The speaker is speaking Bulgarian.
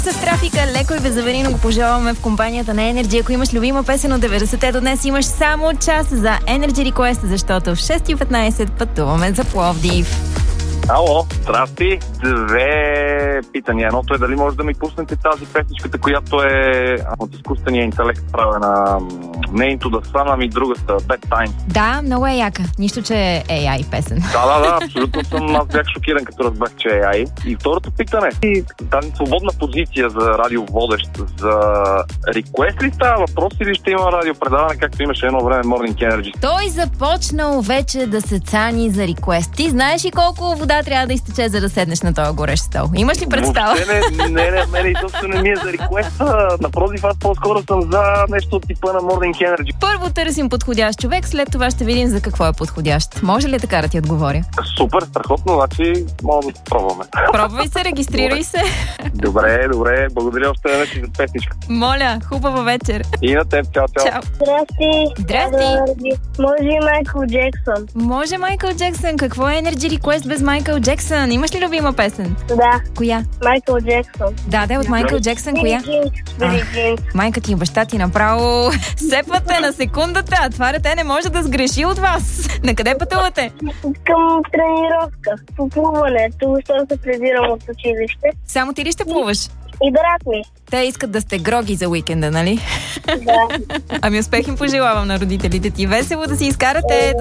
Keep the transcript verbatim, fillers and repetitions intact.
се в трафика, леко и безаварийно го пожелаваме в компанията на Energy. Ако имаш любима песен от деветдесетте до днес, имаш само час за Energy Request, защото в шест и петнайсет пътуваме за Пловдив. Ало, здрасти. Две питания. Едното е дали може да ми пуснете тази песничката, която е от изкуствения интелект правена не Into the Sun, ами другата, Bedtime. Да, много е яка. Нищо, че е Ей Ай песен. Да, да, да, абсолютно съм. Аз бях шокиран, като разбрах, че е Ей Ай. И второто питане. И тази свободна позиция за радиоводещ, за реквест ли става въпрос или ще има радиопредаване, както имаше едно време Morning Energy? Той започнал вече да се цани за реквест. Ти знаеш ли колко вода трябва да изтече, за да седнеш на този горещ стол? Имаш ли представа? Не, не, не, мене изобщо не ми е за реквеста. Напротив, аз по-скоро съм за нещо от типа на Morning Energy. Първо търсим подходящ човек, след това ще видим за какво е подходящ. Може ли така да ти отговоря? Супер, страхотно, значи мога да пробваме. Пробвай се, регистрирай се. Добре, добре, благодаря още веднъж за песничка. Моля, хубава вечер. И на теб, чао, чао. Чао. Здрасти. Здрасти. Може и Майкъл Джексън. Може Майкъл Джексън. Какво е Energy Request без Майкъл Джексън? Имаш ли любима песен? Да. Коя? Майкъл Джексън. Да, да, от Майкъл Джексън. Коя? Джинс. Майка ти и баща ти направо сепвате на секундата. Това дете не може да сгреши от вас. На къде пътувате? Към тренировка. По плуването, защото се прибирам от училище. Само ти ли ще плуваш? И брат ми. Те искат да сте гроги за уикенда, нали? Да. Ами успех им пожелавам на родителите ти. Весело да си изкарате.